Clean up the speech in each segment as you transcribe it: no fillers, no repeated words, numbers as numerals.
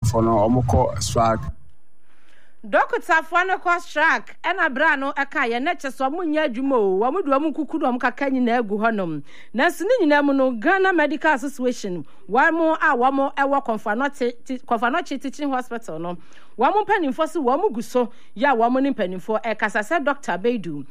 for no omoko strike. Doctor for no cost strike and a brano aka ye neche so munya adwuma o wo mu do mu kukudu om kaka nyina agu honom na sini nyina mu no Ghana Medical Association wa mo ewo Konfanoche Teaching Hospital no wa mo panimfo se wo mu guso ya wo mo ni panimfo kasa se Dr. Bedu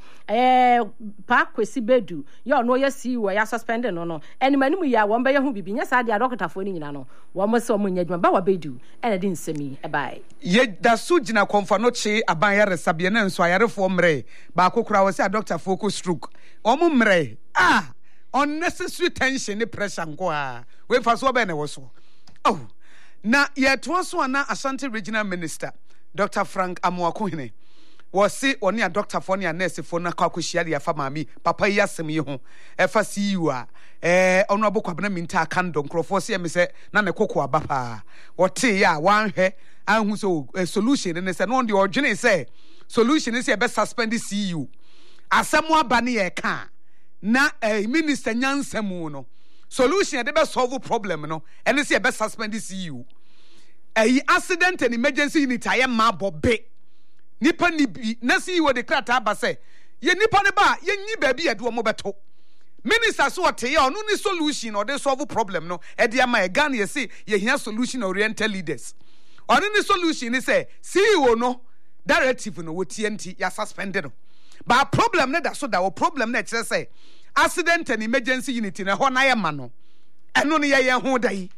pa Kwesi Bedu ya no ya CEO ya suspend no animanimu ya wo be ye hu bibi nya sa dia doctor fo ni nyina no wo mo se omunya adwuma ba wa Bedu e de nsemi e bai ye da so gina Konfanoche abanya resabie na nso ayarefo mre ba kokura wo se Dr. Focus stroke omu mre unnecessary tension ni pressure nko we fa so be na wo so na ye to so na Ashanti Regional Minister Dr. Frank Amoakohene was say oni a doctor for ni nurse for na kwakohia de afa mami papa yi asem yi ho e fa CEO honorable Kwabena Minta Kando nkrofo se me se na ne kokko aba pa wote ya wanhwe anhu so solution ne se no de odwene se solution is e be suspend CEO asemo aba ne ye ka na minister nyansemu no solution de be solve problem no ene se e be suspend CEO accident and emergency unit ayema bobe nipa ni bi na CEO de krata aba se ye nipa ne ba ye nyi ba bi ye do mo beto minister so ote ye onu ni solution or de solve problem no e de ama e Ghana ye say ye hia solution oriented leaders onu ni solution ni say CEO no directive no wotie nti ya suspended no ba problem ne da so da wo problem na kire say accident and emergency unit na ho na ye ma no eno ne ye ho dai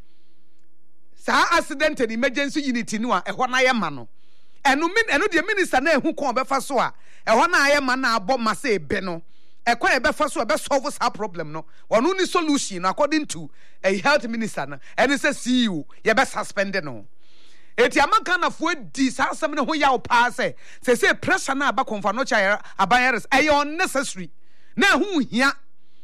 sa accident and emergency unit no a ho na ye ma no eno de minister na ehu kon be fa so a ho na ye ma na abo ma say be no ekwa e be fa so be solve that problem no onu ni solution according to a health minister no ene say CEO ye be suspend no eti amaka na fo di sa asem ne ho ya o pa say pressure na aba Konfanoche abayares e unnecessary na hu hia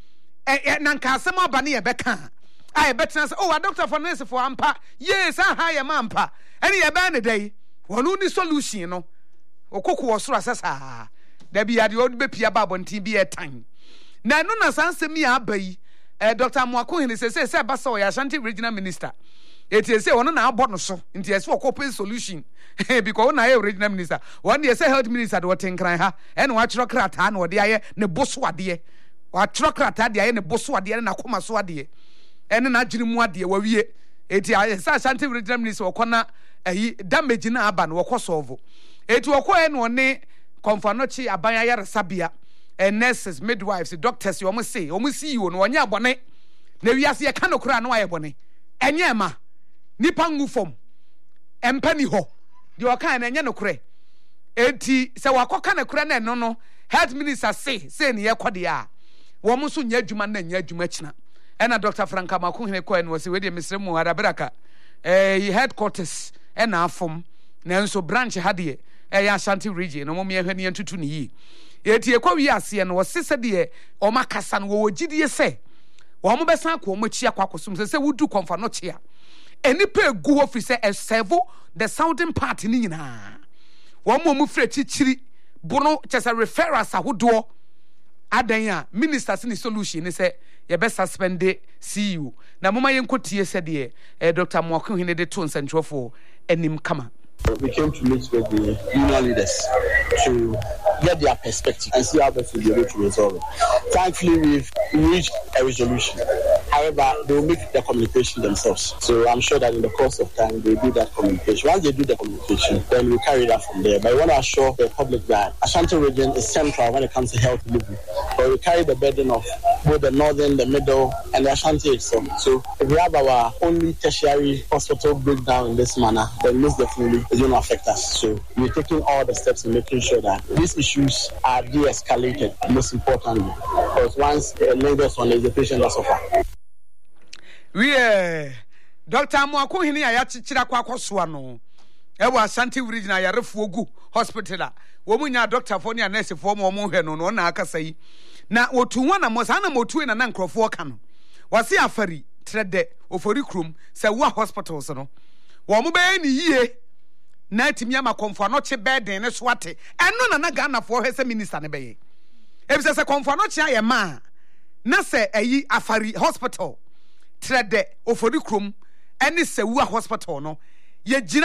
na nka asem aba ne ye be ka I better say, a doctor for nurse for ampa. Yes, I hire mampa. Any a band a day. One only solution, no. O cook was rasa. There be at the old baby abab on TB at time. Now, no, as answer me, Abbey. Dr. Amoakohene says, Basso, Ashanti Regional Minister. It is one on our bottom so. It is for corporate solution. Because I Regional Minister. One day, say health minister, what think I and watch Rockratan or the air, ne bosswa dear. Or Trockrata, the air, ne bosswa dear, and a coma swadi. Ene na jirimu ade wa wie eti Ashanti Regional Minister okona damage na aba na wokọ solve eti wokọ ene one Konfanoche abanya yare sabia nurses midwives doctors yo mo say o mo CEO no onya abone na wiase ye ka no kura na waye bone enye ma nipa ngu fom empani ho de oka na enye no kure eti se wakoka na kura na no health minister say ne ye kode a wo mo so nya adwuma na nya adwuma kina ena Dr. Frank Amoakohene ko en wose we de Mr. mu arabraka headquarters ena afom na nso branch hade ya Ashanti region no mo ye hwani antutu ne yi eti ekwa wi ase no wose se de o makasa no wo gidie se wo mo besan ko mo chia kwakosum se wudu Konfanoche a eni pa egu office e serve the southern part ni nyina wo mo frɛ chichiri bono chesa referrals ahodo adan a ministers ni solution ni say ye be suspend CEO na mama yenkotie se de Dr. Amoakohene de to nsentwofo enim kama. We came to meet with the union leaders to get their perspective and see how best we'll be able to resolve it. Thankfully, we've reached a resolution. However, they will make the communication themselves. So I'm sure that in the course of time, they do that communication. Once they do the communication, then we'll carry that from there. But I want to assure the public that Ashanti region is central when it comes to health delivery. But we carry the burden of both the northern, the middle, and the Ashanti itself. So if we have our only tertiary hospital breakdown in this manner, then most definitely it will not affect us. So we're taking all the steps in making sure that these issues are de-escalated, most importantly. Because once Lagos on the patient does suffer. We Dr. Amoakohene ya chichira kwa kwaswa no. Ewa Ashanti Regional yarefu ogu hospital. Wo munya doctor for ni nurse for mo hwe no na akasa yi. Na otu na mo sana motu na nkrofo ka no. Wase afari trede ofori krum se wa hospitals no. Wo mo be ni yie. Na timi ama Konfanoche beden ne so ate. Eno na Ghana for hese minister ne be ye. Ebise se Konfanoche aye ma. Na se ayi afari hospital trede ofori krum ene se wa hospital no. Ye